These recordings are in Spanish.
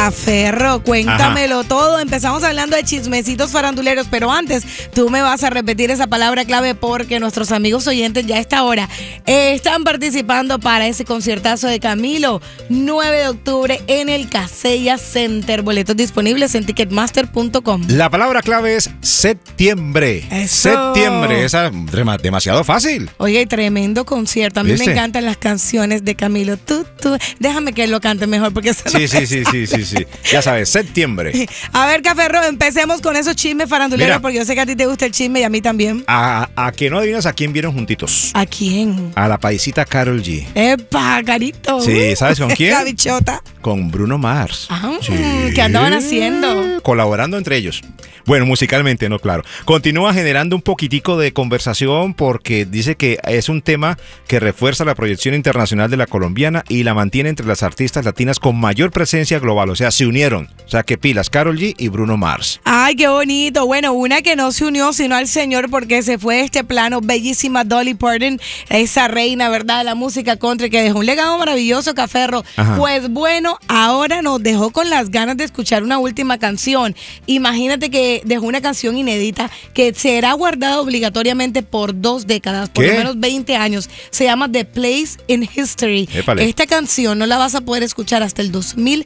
Caferro, cuéntamelo todo. Empezamos hablando de chismecitos faranduleros, pero antes tú me vas a repetir esa palabra clave porque nuestros amigos oyentes ya a esta hora están participando para ese conciertazo de Camilo, 9 de octubre en el Casella Center. Boletos disponibles en ticketmaster.com. La palabra clave es septiembre. Eso. Septiembre, esa demasiado fácil. Oye, tremendo concierto. A mí ¿Viste? me encantan las canciones de Camilo. Tú. Déjame que él lo cante mejor porque eso no Sí. Ya sabes, septiembre. A ver, Caferro, empecemos con esos chismes faranduleros. Mira. Porque yo sé que a ti te gusta el chisme y a mí también. A que no adivinas a quién vieron juntitos. ¿A quién? A la paisita Karol G. ¡Epa, carito! Sí, ¿sabes con quién? La bichota. Con Bruno Mars. Ajá. Sí. ¿Qué andaban haciendo? Colaborando entre ellos. Bueno, musicalmente, no, claro. Continúa generando un poquitico de conversación porque dice que es un tema que refuerza la proyección internacional de la colombiana y la mantiene entre las artistas latinas con mayor presencia global. O sea, se unieron. O sea, que pilas, Karol G y Bruno Mars. Ay, qué bonito. Bueno, una que no se unió sino al señor porque se fue de este plano, bellísima Dolly Parton, esa reina, ¿verdad? De la música country que dejó un legado maravilloso, Caferro. Ajá. Pues bueno, ahora nos dejó con las ganas de escuchar una última canción. Imagínate que dejó una canción inédita que será guardada obligatoriamente por 2 décadas, por ¿Qué? lo menos 20 años. Se llama The Place in History. Épale. Esta canción no la vas a poder escuchar hasta el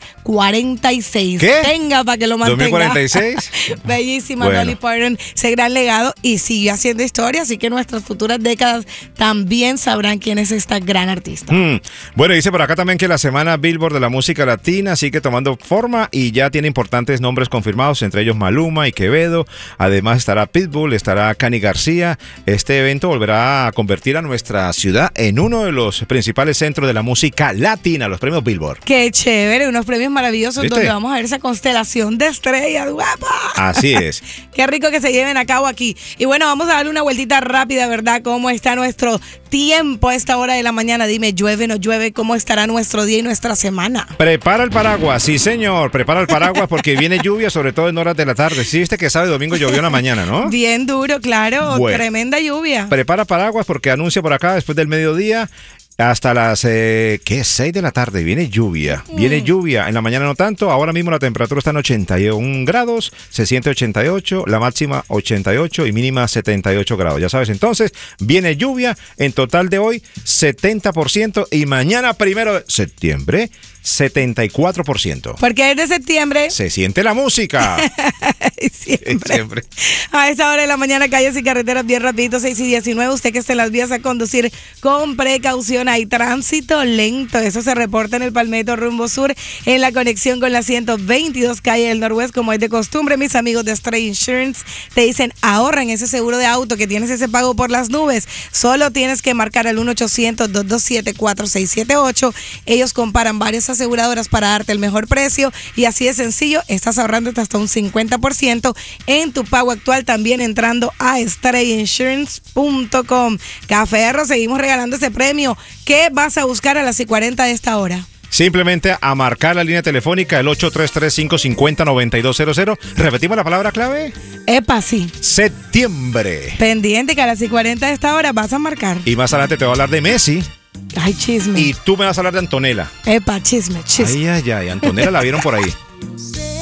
2046. ¿Qué? Tenga para que lo mantenga. ¿2046? Bellísima Bueno. Dolly Parton, ese gran legado y sigue haciendo historia, así que nuestras futuras décadas también sabrán quién es esta gran artista. Bueno, dice por acá también que la semana Billboard de la música latina sigue tomando forma y ya tiene importantes nombres confirmados, entre ellos Maluma y Quevedo. Además estará Pitbull, estará Cani García. Este evento volverá a convertir a nuestra ciudad en uno de los principales centros de la música latina, los premios Billboard. Qué chévere, unos premios maravillosos. ¿Viste? Donde vamos a ver esa constelación de estrellas, guapa. Así es. Qué rico que se lleven a cabo aquí. Y bueno, vamos a darle una vueltita rápida, ¿verdad? ¿Cómo está nuestro tiempo a esta hora de la mañana? Dime, ¿llueve o no llueve? ¿Cómo estará nuestro día y nuestra semana? Prepara el paraguas, sí señor, prepara el paraguas porque viene lluvia, sobre todo en horas de la tarde. Sí, viste que sábado y domingo llovió en la mañana, ¿no? Bien duro, claro. Bueno. Tremenda lluvia. Prepara paraguas porque anuncia por acá después del mediodía hasta las 6 de la tarde. Viene lluvia. Viene lluvia. En la mañana no tanto. Ahora mismo la temperatura está en 81 grados. Se siente 88. La máxima 88 y mínima 78 grados. Ya sabes, entonces viene lluvia. En total de hoy 70% y mañana 1 de septiembre 74%. Porque es de septiembre. Se siente la música. Siempre. A esa hora de la mañana, calles y carreteras bien rapidito, 6:19. Usted que esté en las vías a conducir con precaución. Hay tránsito lento. Eso se reporta en el Palmetto rumbo sur, en la conexión con la 122 calle del Noroeste, como es de costumbre. Mis amigos de Stray Insurance te dicen, ahorra en ese seguro de auto que tienes ese pago por las nubes. Solo tienes que marcar al 1-800-227-4678. Ellos comparan varias aseguradoras para darte el mejor precio y así de sencillo estás ahorrando hasta un 50% en tu pago actual, también entrando a StrayInsurance.com. Caferro, seguimos regalando ese premio. ¿Qué vas a buscar a las 40 de esta hora? Simplemente a marcar la línea telefónica el 833-550-9200. Repetimos la palabra clave. Epa, sí. Septiembre. Pendiente que a las 40 de esta hora vas a marcar. Y más adelante te voy a hablar de Messi. Ay, chisme. Y tú me vas a hablar de Antonella. Epa, chisme. Ay, Antonella la vieron por ahí.